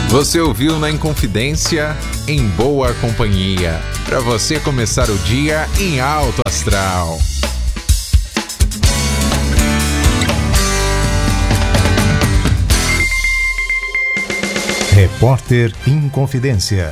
Você ouviu na Inconfidência, em boa companhia, para você começar o dia em alto astral. Repórter Inconfidência.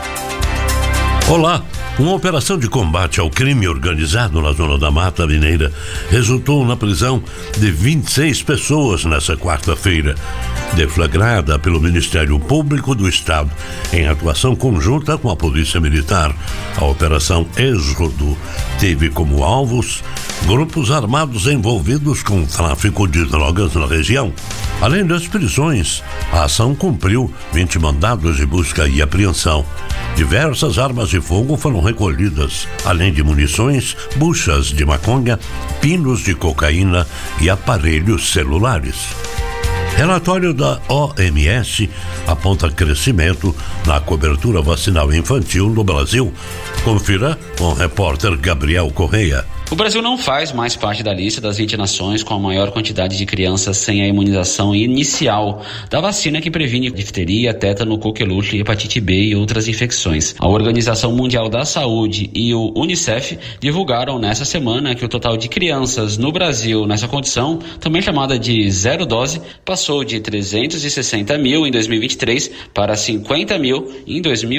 Olá! Uma operação de combate ao crime organizado na Zona da Mata Mineira resultou na prisão de 26 pessoas nesta quarta-feira, deflagrada pelo Ministério Público do Estado, em atuação conjunta com a Polícia Militar. A Operação Êxodo teve como alvos grupos armados envolvidos com o tráfico de drogas na região. Além das prisões, a ação cumpriu 20 mandados de busca e apreensão. Diversas armas de fogo foram recolhidas, além de munições, buchas de maconha, pinos de cocaína e aparelhos celulares. Relatório da OMS aponta crescimento na cobertura vacinal infantil no Brasil. Confira com o repórter Gabriel Correia. O Brasil não faz mais parte da lista das 20 nações com a maior quantidade de crianças sem a imunização inicial da vacina que previne difteria, tétano, coqueluche, hepatite B e outras infecções. A Organização Mundial da Saúde e o UNICEF divulgaram nessa semana que o total de crianças no Brasil nessa condição, também chamada de zero dose, passou de 360 mil em 2023 para 50 mil em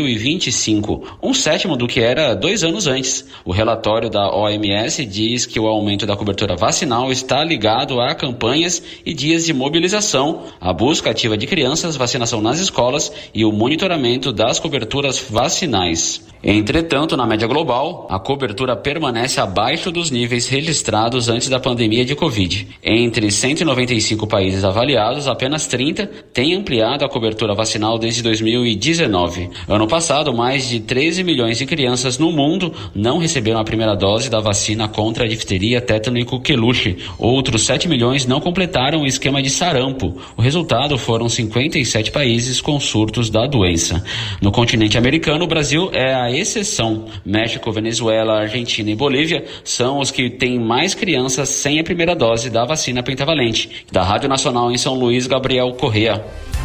2025, um sétimo do que era 2 anos antes. O relatório da OMS diz que o aumento da cobertura vacinal está ligado a campanhas e dias de mobilização, a busca ativa de crianças, vacinação nas escolas e o monitoramento das coberturas vacinais. Entretanto, na média global, a cobertura permanece abaixo dos níveis registrados antes da pandemia de Covid. Entre 195 países avaliados, apenas 30 têm ampliado a cobertura vacinal desde 2019. Ano passado, mais de 13 milhões de crianças no mundo não receberam a primeira dose da vacina contra a difteria, tétano e coqueluche. Outros 7 milhões não completaram o esquema de sarampo. O resultado foram 57 países com surtos da doença. No continente americano, o Brasil é a exceção. México, Venezuela, Argentina e Bolívia são os que têm mais crianças sem a primeira dose da vacina pentavalente. Da Rádio Nacional em São Luís, Gabriel Correa.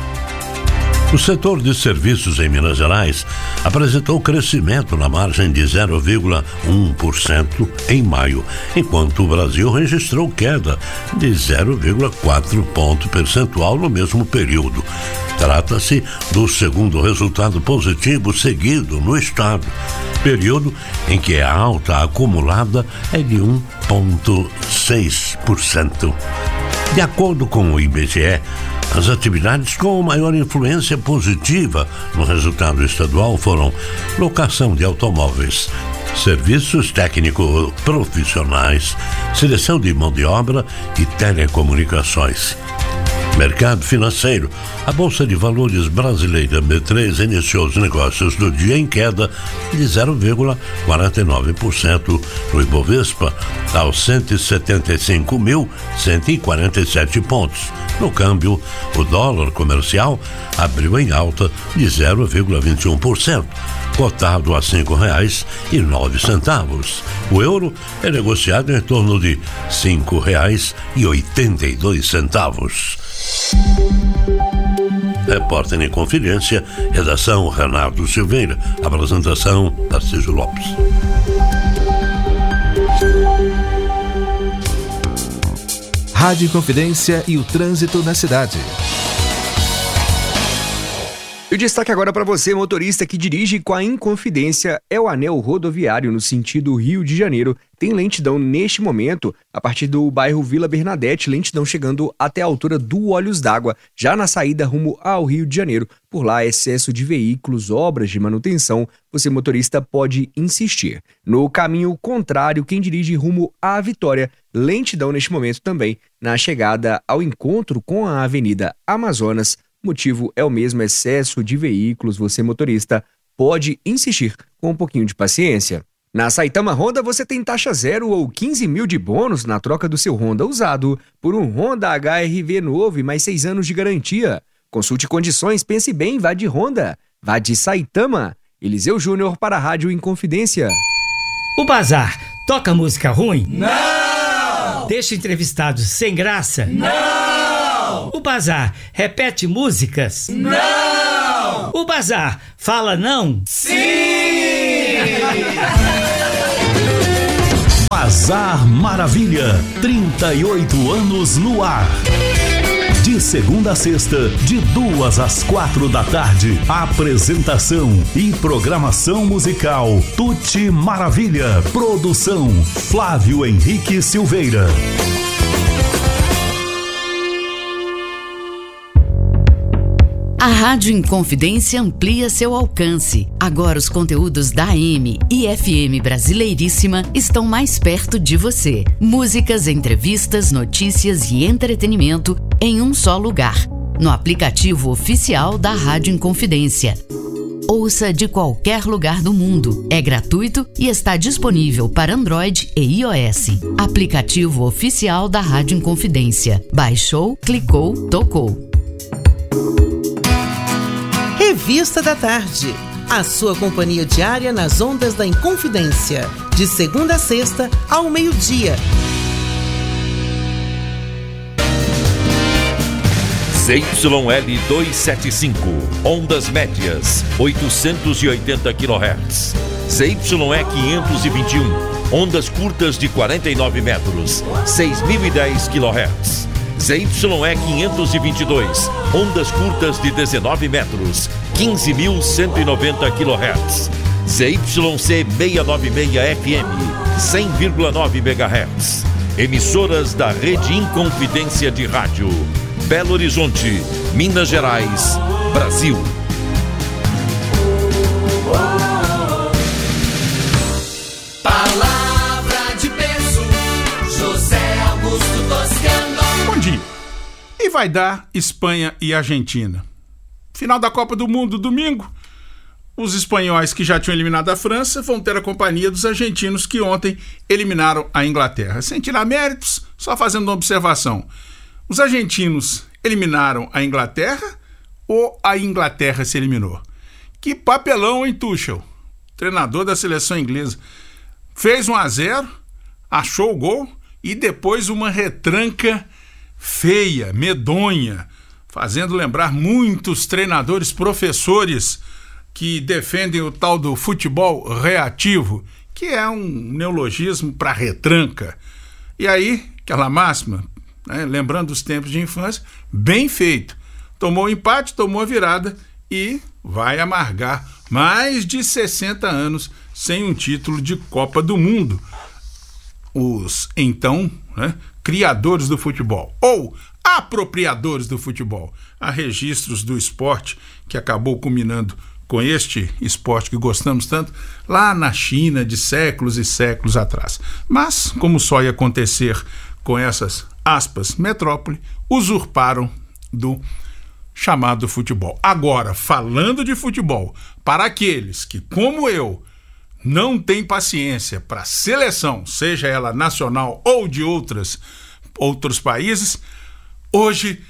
O setor de serviços em Minas Gerais apresentou crescimento na margem de 0,1% em maio, enquanto o Brasil registrou queda de 0,4 ponto percentual no mesmo período. Trata-se do segundo resultado positivo seguido no estado, período em que a alta acumulada é de 1,6%. De acordo com o IBGE, as atividades com maior influência positiva no resultado estadual foram locação de automóveis, serviços técnico-profissionais, seleção de mão de obra e telecomunicações. Mercado financeiro. A Bolsa de Valores brasileira B3 iniciou os negócios do dia em queda de 0,49% no Ibovespa, aos 175.147 pontos. No câmbio, o dólar comercial abriu em alta de 0,21%, cotado a R$ 5,09. O euro é negociado em torno de R$ 5,82. Repórter em Confidência, redação Renato Silveira, apresentação Tarcísio Lopes. Rádio Inconfidência e o trânsito na cidade. E o destaque agora para você, motorista que dirige com a Inconfidência, é o anel rodoviário no sentido Rio de Janeiro. Tem lentidão neste momento, a partir do bairro Vila Bernadette, lentidão chegando até a altura do Olhos d'Água, já na saída rumo ao Rio de Janeiro. Por lá, excesso de veículos, obras de manutenção, você motorista pode insistir. No caminho contrário, quem dirige rumo à Vitória, lentidão neste momento também, na chegada ao encontro com a Avenida Amazonas. O motivo é o mesmo, excesso de veículos. Você, motorista, pode insistir com um pouquinho de paciência. Na Saitama Honda você tem taxa zero ou 15 mil de bônus na troca do seu Honda usado por um Honda HR-V novo e mais 6 anos de garantia. Consulte condições, pense bem, vá de Honda, vá de Saitama. Eliseu Júnior para a Rádio Inconfidência. O Bazar toca música ruim? Não! Deixa entrevistados sem graça? Não! O Bazar repete músicas? Não! O Bazar fala não? Sim! Bazar Maravilha, 38 anos no ar. De segunda a sexta, de 2 às 4 da tarde. Apresentação e programação musical Tuti Maravilha. Produção Flávio Henrique Silveira. A Rádio Inconfidência amplia seu alcance. Agora os conteúdos da AM e FM Brasileiríssima estão mais perto de você. Músicas, entrevistas, notícias e entretenimento em um só lugar. No aplicativo oficial da Rádio Inconfidência. Ouça de qualquer lugar do mundo. É gratuito e está disponível para Android e iOS. Aplicativo oficial da Rádio Inconfidência. Baixou, clicou, tocou. Revista da Tarde, a sua companhia diária nas ondas da Inconfidência, de segunda a sexta ao meio-dia. ZYL 275, ondas médias, 880 kHz. ZYE 521, ondas curtas de 49 metros, 6.010 kHz. ZYE 522, ondas curtas de 19 metros, 15.190 kHz. ZYC 696 FM, 100,9 MHz. Emissoras da Rede Inconfidência de Rádio. Belo Horizonte, Minas Gerais, Brasil. Palavra de peso, José Augusto Toscano. Bom dia. E vai dar Espanha e Argentina. Final da Copa do Mundo, domingo. Os espanhóis que já tinham eliminado a França vão ter a companhia dos argentinos que ontem eliminaram a Inglaterra. Sem tirar méritos, só fazendo uma observação. Os argentinos eliminaram a Inglaterra ou a Inglaterra se eliminou? Que papelão, hein, Tuchel? Treinador da seleção inglesa. Fez 1-0, achou o gol e depois uma retranca feia, medonha, fazendo lembrar muitos treinadores professores que defendem o tal do futebol reativo, que é um neologismo para retranca. E aí, aquela máxima, né, lembrando os tempos de infância, bem feito. Tomou o empate, tomou a virada e vai amargar mais de 60 anos sem um título de Copa do Mundo. Os, então, né, criadores do futebol, ou apropriadores do futebol. Há registros do esporte que acabou culminando com este esporte que gostamos tanto lá na China de séculos e séculos atrás. Mas, como só ia acontecer com essas, aspas, metrópole, usurparam do chamado futebol. Agora, falando de futebol, para aqueles que, como eu, não têm paciência para seleção, seja ela nacional ou de outros países, hoje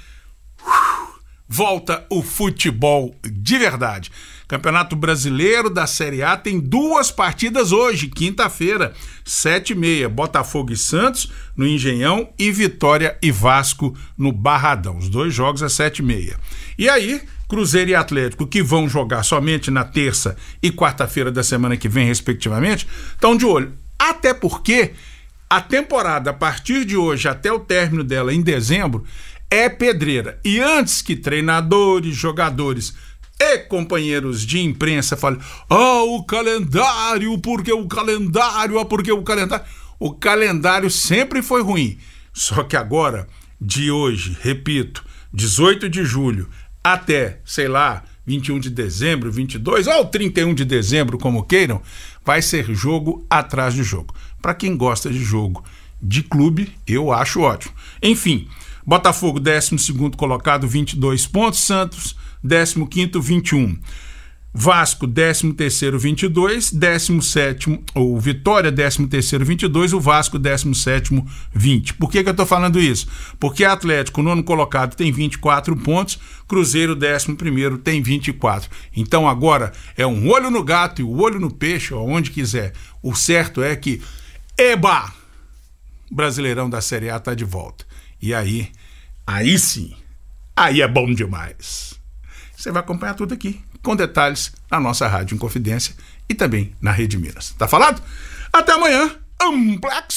volta o futebol de verdade. Campeonato Brasileiro da Série A tem 2 partidas hoje, quinta-feira, 7h30, Botafogo e Santos no Engenhão e Vitória e Vasco no Barradão. Os 2 jogos às 7h30. E aí, Cruzeiro e Atlético, que vão jogar somente na terça e quarta-feira da semana que vem, respectivamente, estão de olho. Até porque a temporada, a partir de hoje até o término dela em dezembro, é pedreira. E antes que treinadores, jogadores e companheiros de imprensa falem: o calendário, porque o calendário, porque o calendário. O calendário sempre foi ruim. Só que agora, de hoje, repito, 18 de julho até, sei lá, 21 de dezembro, 22 ou 31 de dezembro, como queiram, vai ser jogo atrás de jogo. Para quem gosta de jogo de clube, eu acho ótimo. Enfim, Botafogo, 12º colocado, 22 pontos. Santos, 15º, 21. Vasco, 13º, 22. 17º, o Vitória, 13º, 22. O Vasco, 17º, 20. Por que eu estou falando isso? Porque Atlético, 9º colocado, tem 24 pontos. Cruzeiro, 11º, tem 24. Então agora é um olho no gato e o olho no peixe, ou onde quiser. O certo é que, eba! Brasileirão da Série A está de volta. E aí sim, aí é bom demais. Você vai acompanhar tudo aqui, com detalhes, na nossa Rádio Inconfidência e também na Rede Minas. Tá falado? Até amanhã. Black